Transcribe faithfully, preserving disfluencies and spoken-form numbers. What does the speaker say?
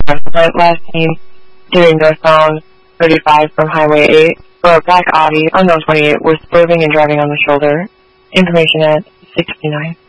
went last seen doing northbound thirty-five from Highway eight, where a black Audi, unknown twenty-eight, was swerving and driving on the shoulder. Information at sixty-nine.